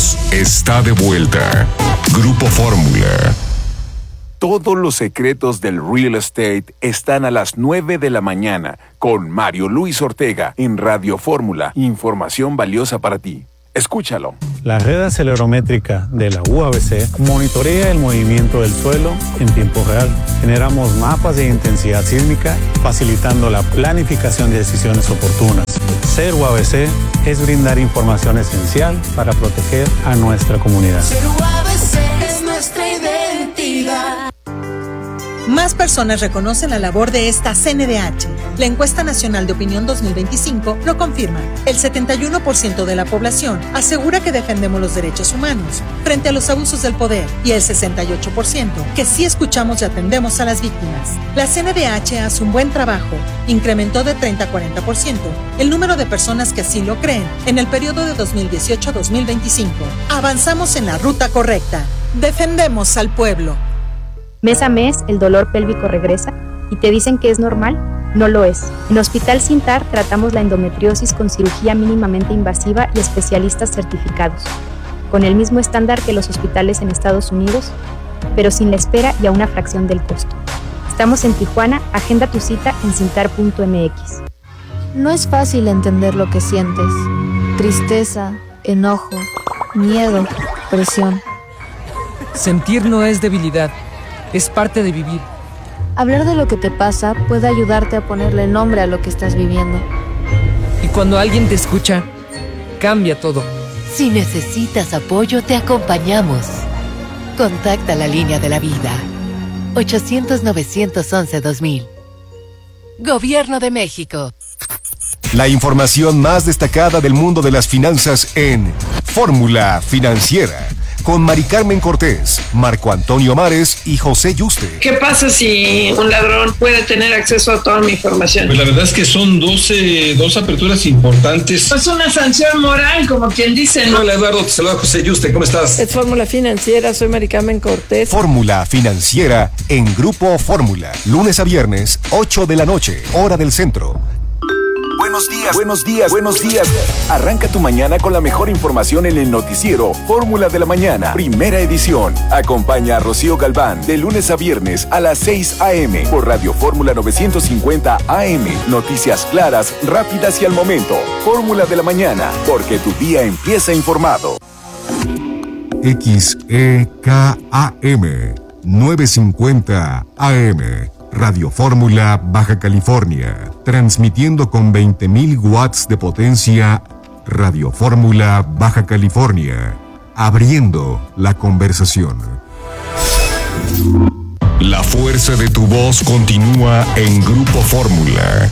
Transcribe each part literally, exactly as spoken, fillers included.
dos está de vuelta. Grupo Fórmula. Todos los secretos del real estate están a las nueve de la mañana con Mario Luis Ortega en Radio Fórmula. Información valiosa para ti. Escúchalo. La red acelerométrica de la U A B C monitorea el movimiento del suelo en tiempo real. Generamos mapas de intensidad sísmica, facilitando la planificación de decisiones oportunas. Ser U A B C es brindar información esencial para proteger a nuestra comunidad. Ser U A B C es nuestra identidad. Más personas reconocen la labor de esta C N D H. La encuesta nacional de opinión dos mil veinticinco lo confirma. El setenta y uno por ciento de la población asegura que defendemos los derechos humanos frente a los abusos del poder y el sesenta y ocho por ciento que sí escuchamos y atendemos a las víctimas. La C N D H hace un buen trabajo. Incrementó de treinta a cuarenta por ciento el número de personas que así lo creen en el periodo de dos mil dieciocho a dos mil veinticinco. Avanzamos en la ruta correcta. Defendemos al pueblo. Mes a mes, el dolor pélvico regresa y te dicen que es normal. No lo es. En Hospital Sintar tratamos la endometriosis con cirugía mínimamente invasiva y especialistas certificados, con el mismo estándar que los hospitales en Estados Unidos, pero sin la espera y a una fracción del costo. Estamos en Tijuana, agenda tu cita en sintar punto m x. No es fácil entender lo que sientes. Tristeza, enojo, miedo, presión. Sentir no es debilidad. Es parte de vivir. Hablar de lo que te pasa puede ayudarte a ponerle nombre a lo que estás viviendo. Y cuando alguien te escucha, cambia todo. Si necesitas apoyo, te acompañamos. Contacta la línea de la vida. ochocientos, novecientos once, dos mil. Gobierno de México. La información más destacada del mundo de las finanzas en Fórmula Financiera. Con Mari Carmen Cortés, Marco Antonio Mares y José Yuste. ¿Qué pasa si un ladrón puede tener acceso a toda mi información? Pues la verdad es que son doce, dos aperturas importantes. Es una sanción moral, como quien dice, ¿no? Hola Eduardo, te saluda José Yuste, ¿cómo estás? Es Fórmula Financiera, soy Mari Carmen Cortés. Fórmula Financiera en Grupo Fórmula. Lunes a viernes, ocho de la noche, hora del centro. Buenos días, buenos días, buenos días. Arranca tu mañana con la mejor información en el noticiero Fórmula de la Mañana, primera edición. Acompaña a Rocío Galván de lunes a viernes a las seis a.m. por Radio Fórmula novecientos cincuenta A M. Noticias claras, rápidas y al momento. Fórmula de la Mañana, porque tu día empieza informado. X E K A M novecientos cincuenta A M. Radio Fórmula Baja California, transmitiendo con veinte mil watts de potencia. Radio Fórmula Baja California, abriendo la conversación. La fuerza de tu voz continúa en Grupo Fórmula.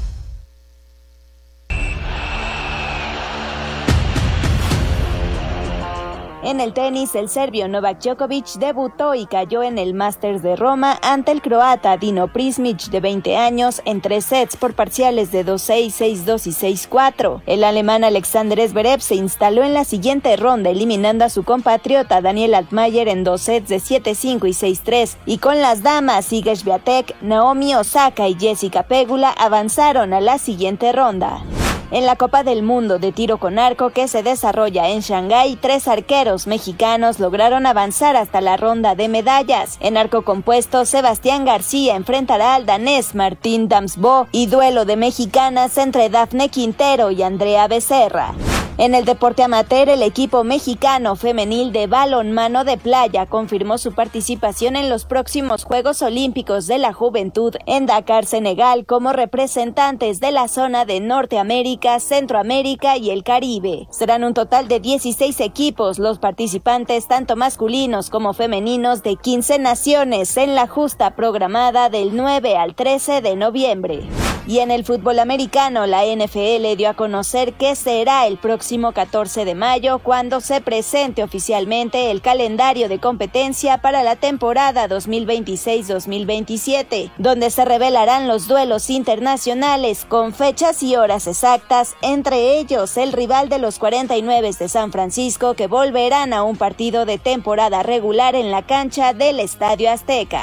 En el tenis, el serbio Novak Djokovic debutó y cayó en el Masters de Roma ante el croata Dino Prismic, de veinte años, en tres sets por parciales de dos seis, seis dos y seis cuatro. El alemán Alexander Zverev se instaló en la siguiente ronda, eliminando a su compatriota Daniel Altmaier en dos sets de siete cinco y seis tres. Y con las damas, Iga Swiatek, Naomi Osaka y Jessica Pegula avanzaron a la siguiente ronda. En la Copa del Mundo de Tiro con Arco que se desarrolla en Shanghái, tres arqueros mexicanos lograron avanzar hasta la ronda de medallas. En arco compuesto, Sebastián García enfrentará al danés Martín Damsbo y duelo de mexicanas entre Dafne Quintero y Andrea Becerra. En el deporte amateur, el equipo mexicano femenil de balonmano de playa confirmó su participación en los próximos Juegos Olímpicos de la Juventud en Dakar, Senegal, como representantes de la zona de Norteamérica, Centroamérica y el Caribe. Serán un total de dieciséis equipos los participantes, tanto masculinos como femeninos, de quince naciones en la justa programada del nueve al trece de noviembre. Y en el fútbol americano, la N F L dio a conocer que será el próximo catorce de mayo cuando se presente oficialmente el calendario de competencia para la temporada dos mil veintiséis dos mil veintisiete, donde se revelarán los duelos internacionales con fechas y horas exactas, entre ellos el rival de los cuarenta y nueve de San Francisco, que volverán a un partido de temporada regular en la cancha del Estadio Azteca.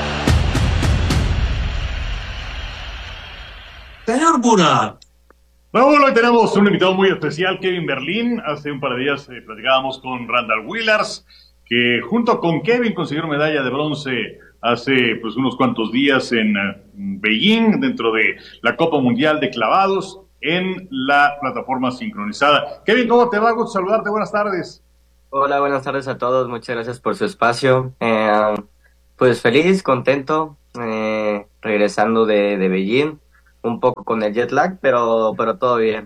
Señor Burak, Raúl, hoy tenemos un invitado muy especial, Kevin Berlín. Hace un par de días eh, platicábamos con Randall Willars, que junto con Kevin consiguieron medalla de bronce hace pues unos cuantos días en uh, Beijing, dentro de la Copa Mundial de Clavados, en la plataforma sincronizada. Kevin, ¿cómo te va? Gusto saludarte, buenas tardes. Hola, buenas tardes a todos, muchas gracias por su espacio. Eh, pues feliz, contento, eh, regresando de, de Beijing, un poco con el jet lag, pero, pero todo bien.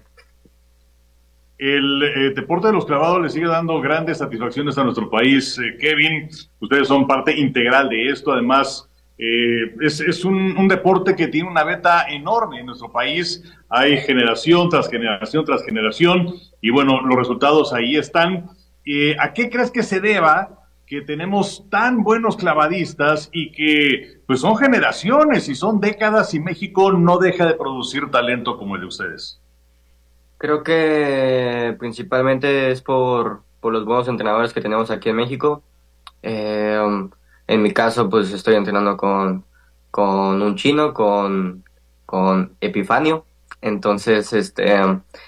El eh, deporte de los clavados le sigue dando grandes satisfacciones a nuestro país. Eh, Kevin, ustedes son parte integral de esto. Además, eh, es, es un, un deporte que tiene una beta enorme en nuestro país. Hay generación tras generación tras generación. Y bueno, los resultados ahí están. Eh, ¿A qué crees que se deba que tenemos tan buenos clavadistas y que pues son generaciones y son décadas y México no deja de producir talento como el de ustedes? Creo que principalmente es por, por los buenos entrenadores que tenemos aquí en México. Eh, en mi caso, pues estoy entrenando con, con un chino, con, con Epifanio. Entonces, este,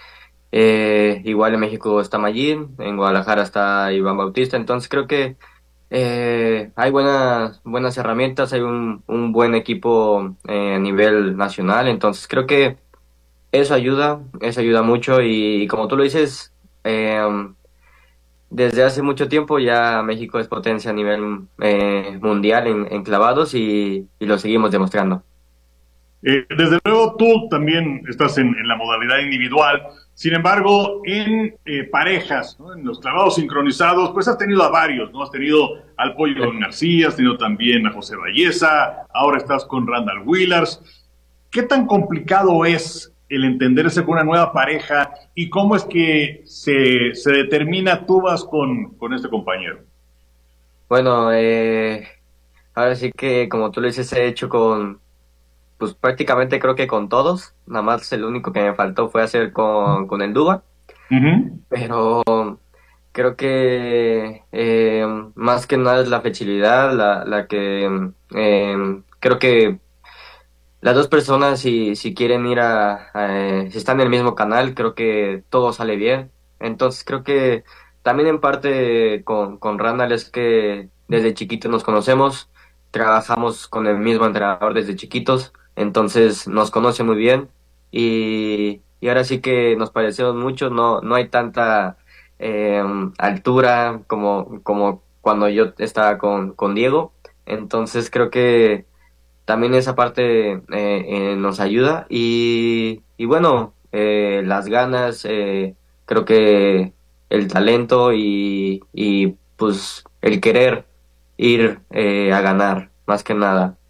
eh, igual en México está Mayín, en Guadalajara está Iván Bautista. Entonces creo que eh, hay buenas, buenas herramientas, hay un, un buen equipo eh, a nivel nacional. Entonces creo que Eso ayuda, eso ayuda mucho y, y como tú lo dices, eh, desde hace mucho tiempo ya México es potencia a nivel eh, mundial en, en clavados y, y lo seguimos demostrando. Eh, desde luego tú también estás en, en la modalidad individual, sin embargo en eh, parejas, ¿no? En los clavados sincronizados, pues has tenido a varios, ¿no? Has tenido al Pollo García, has tenido también a José Valleza, ahora estás con Randall Willars. ¿Qué tan complicado es el entenderse con una nueva pareja y cómo es que se, se determina tú vas con, con este compañero? Bueno, eh, ahora sí que como tú lo dices, he hecho con, pues prácticamente creo que con todos, nada más el único que me faltó fue hacer con, con el Duba, uh-huh. Pero creo que eh, más que nada es la flexibilidad, la, la que eh, creo que las dos personas, si, si quieren ir a, a, si están en el mismo canal, creo que todo sale bien. Entonces creo que también en parte con, con Randall es que desde chiquitos nos conocemos, trabajamos con el mismo entrenador desde chiquitos, entonces nos conoce muy bien y, y ahora sí que nos parecemos mucho, no, no hay tanta eh, altura como, como cuando yo estaba con, con Diego, entonces creo que también esa parte eh, eh, nos ayuda y, y bueno, eh, las ganas, eh, creo que el talento y, y pues el querer ir eh, a ganar, más que nada.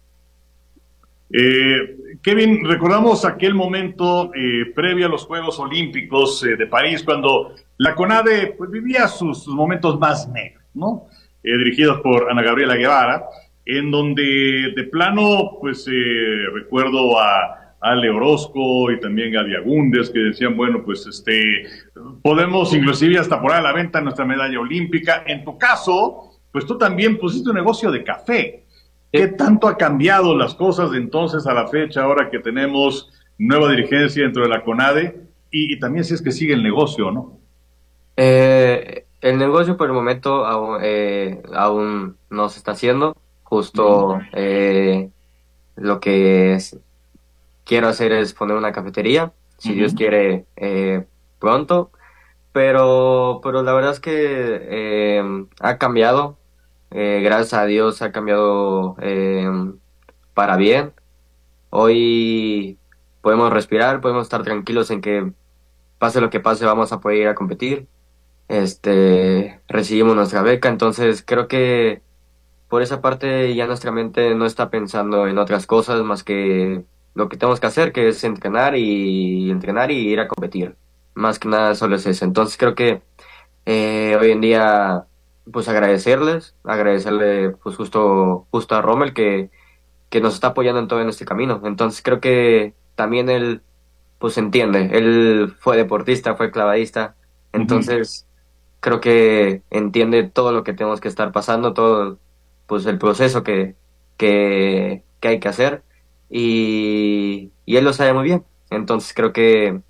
Eh, Kevin, recordamos aquel momento eh, previo a los Juegos Olímpicos eh, de París, cuando la CONADE pues, vivía sus, sus momentos más negros, ¿no? Eh, dirigidos por Ana Gabriela Guevara, en donde de plano, pues eh, recuerdo a, a Ale Orozco y también Gaby Agúndez, que decían, bueno, pues este podemos inclusive hasta poner a la venta nuestra medalla olímpica. En tu caso, pues tú también pusiste un negocio de café. ¿Qué tanto ha cambiado las cosas de entonces a la fecha, ahora que tenemos nueva dirigencia dentro de la CONADE? Y, y también si es que sigue el negocio, ¿no? Eh, el negocio por el momento aún, eh, aún no se está haciendo. Justo eh, lo que es, quiero hacer es poner una cafetería, si uh-huh. Dios quiere, eh, pronto, pero, pero la verdad es que eh, ha cambiado, eh, gracias a Dios ha cambiado eh, para bien. Hoy podemos respirar, podemos estar tranquilos en que pase lo que pase vamos a poder ir a competir, este, recibimos nuestra beca, entonces creo que por esa parte ya nuestra mente no está pensando en otras cosas más que lo que tenemos que hacer, que es entrenar y entrenar y ir a competir. Más que nada solo es eso. Entonces creo que eh, hoy en día pues agradecerles, agradecerle pues justo justo a Rommel que, que nos está apoyando en todo en este camino. Entonces creo que también él pues entiende, él fue deportista, fue clavadista, entonces uh-huh. creo que entiende todo lo que tenemos que estar pasando, todo pues el proceso que, que, que hay que hacer y, y él lo sabe muy bien. Entonces creo que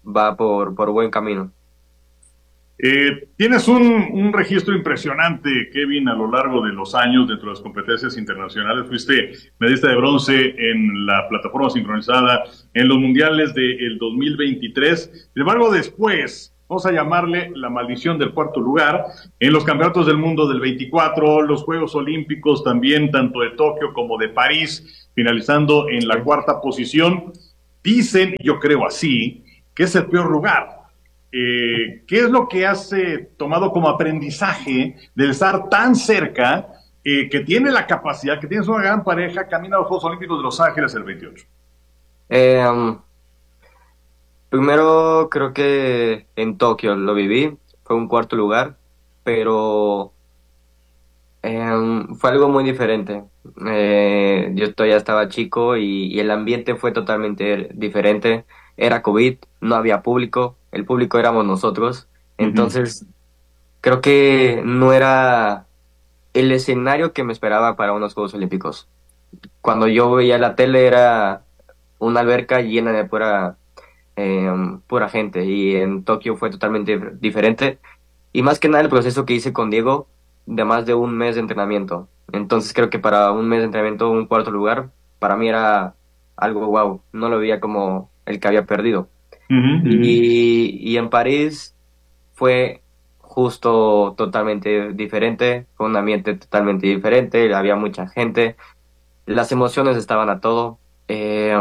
va por, por buen camino. Eh, tienes un, un registro impresionante, Kevin, a lo largo de los años dentro de las competencias internacionales. Fuiste medallista de bronce en la plataforma sincronizada en los mundiales del dos mil veintitrés. Sin embargo, después, vamos a llamarle la maldición del cuarto lugar, en los campeonatos del mundo del veinticuatro, los Juegos Olímpicos también, tanto de Tokio como de París, finalizando en la cuarta posición. Dicen, yo creo así, que es el peor lugar. Eh, ¿Qué es lo que has eh, tomado como aprendizaje de estar tan cerca, eh, que tiene la capacidad, que tienes una gran pareja, camina a los Juegos Olímpicos de Los Ángeles el veintiocho? Eh, um, primero creo que en Tokio lo viví, fue un cuarto lugar, pero eh, fue algo muy diferente. Eh, yo todavía estaba chico y, y el ambiente fue totalmente diferente. Era COVID, no había público, el público éramos nosotros, entonces uh-huh. creo que no era el escenario que me esperaba para unos Juegos Olímpicos. Cuando yo veía la tele era una alberca llena de pura, eh, pura gente, y en Tokio fue totalmente diferente, y más que nada el proceso que hice con Diego de más de un mes de entrenamiento. Entonces creo que para un mes de entrenamiento, un cuarto lugar, para mí era algo wow, no lo veía como el que había perdido. Uh-huh. Y, y en París fue justo totalmente diferente, fue un ambiente totalmente diferente, había mucha gente, las emociones estaban a todo, eh,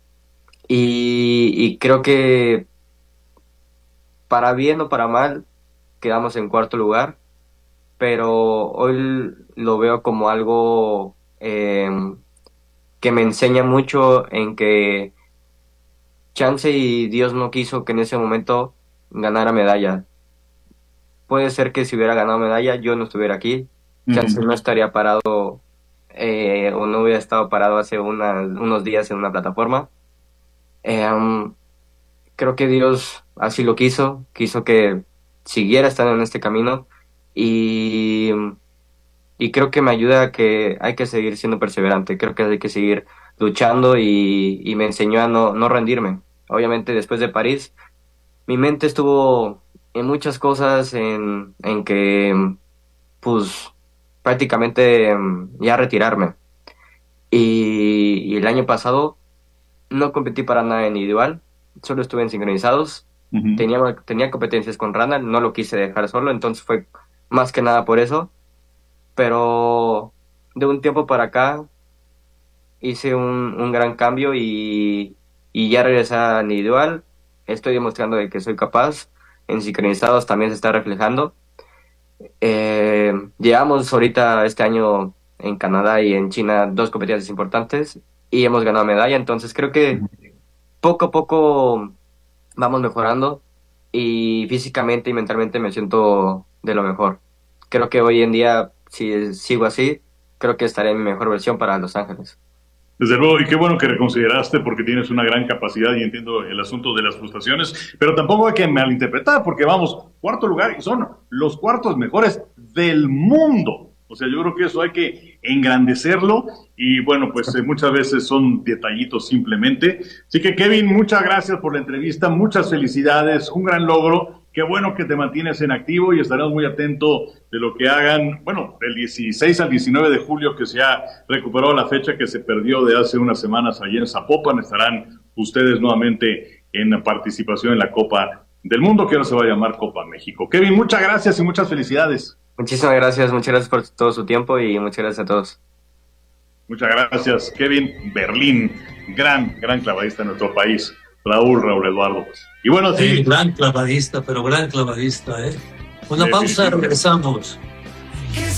y, y creo que para bien o para mal quedamos en cuarto lugar, pero hoy lo veo como algo eh, que me enseña mucho en que chance y Dios no quiso que en ese momento ganara medalla. Puede ser que si hubiera ganado medalla yo no estuviera aquí, chance uh-huh. no estaría parado eh, o no hubiera estado parado hace una, unos días en una plataforma. Eh, um, creo que Dios así lo quiso, quiso que siguiera estando en este camino, y, y creo que me ayuda a que hay que seguir siendo perseverante, creo que hay que seguir luchando, y, y me enseñó a no, no rendirme. Obviamente después de París, mi mente estuvo en muchas cosas, en, en que, pues, prácticamente ya retirarme. Y, y el año pasado no competí para nada individual, solo estuve en sincronizados. Uh-huh. Tenía, tenía competencias con Randall, no lo quise dejar solo, entonces fue más que nada por eso. Pero de un tiempo para acá hice un, un gran cambio y, y ya regresé a individual. Estoy demostrando de que soy capaz. En sincronizados también se está reflejando. Eh, llevamos ahorita este año en Canadá y en China dos competencias importantes y hemos ganado medalla, entonces creo que poco a poco vamos mejorando, y físicamente y mentalmente me siento de lo mejor. Creo que hoy en día, si sigo así, creo que estaré en mi mejor versión para Los Ángeles. Desde luego, y qué bueno que reconsideraste, porque tienes una gran capacidad y entiendo el asunto de las frustraciones, pero tampoco hay que malinterpretar, porque vamos, cuarto lugar y son los cuartos mejores del mundo. O sea, yo creo que eso hay que engrandecerlo, y bueno, pues eh, muchas veces son detallitos simplemente. Así que, Kevin, muchas gracias por la entrevista, muchas felicidades, un gran logro. Qué bueno que te mantienes en activo, y estaremos muy atentos de lo que hagan, bueno, del dieciséis al diecinueve de julio, que se ha recuperado la fecha que se perdió de hace unas semanas allí en Zapopan. Estarán ustedes nuevamente en participación en la Copa del Mundo, que ahora se va a llamar Copa México. Kevin, muchas gracias y muchas felicidades. Muchísimas gracias, muchas gracias por todo su tiempo y muchas gracias a todos. Muchas gracias, Kevin Berlín, gran, gran clavadista en nuestro país. Raúl, Raúl Eduardo. Y bueno, sí. sí gran clavadista, pero gran clavadista, ¿eh? Una pausa, regresamos.